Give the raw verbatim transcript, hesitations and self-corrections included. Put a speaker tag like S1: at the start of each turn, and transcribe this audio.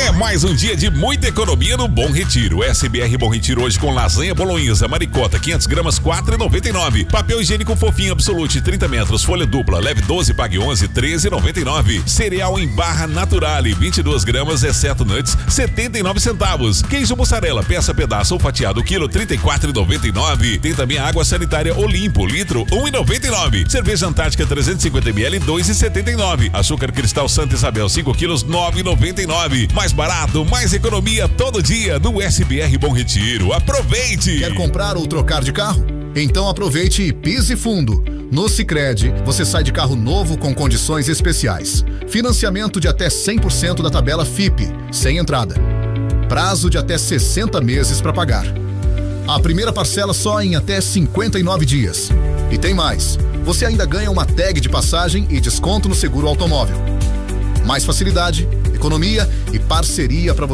S1: É mais um dia de muita economia no Bom Retiro. S B R Bom Retiro hoje com lasanha bolonhesa, maricota, quinhentas gramas, quatro reais e noventa e nove centavos. Papel higiênico fofinho Absolute, trinta metros, folha dupla, leve doze, pague onze, treze reais e noventa e nove centavos. Cereal em barra Naturale, vinte e duas gramas, exceto nuts, setenta e nove centavos. Queijo mussarela, peça, pedaço ou fatiado, quilo, trinta e quatro reais e noventa e nove centavos. Tem também a água sanitária Olimpo, litro, um real e noventa e nove centavos. Cerveja Antártica trezentos e cinquenta mililitros, dois reais e setenta e nove centavos. Açúcar Cristal Santa Isabel, cinco quilos, nove reais e noventa e nove centavos. Mais barato, mais economia todo dia no S B R Bom Retiro. Aproveite!
S2: Quer comprar ou trocar de carro? Então aproveite e pise fundo. No Sicredi, você sai de carro novo com condições especiais. Financiamento de até cem por cento da tabela F I P, sem entrada. Prazo de até sessenta meses para pagar. A primeira parcela só em até cinquenta e nove dias. E tem mais. Você ainda ganha uma tag de passagem e desconto no seguro automóvel. Mais facilidade, economia e parceria para você.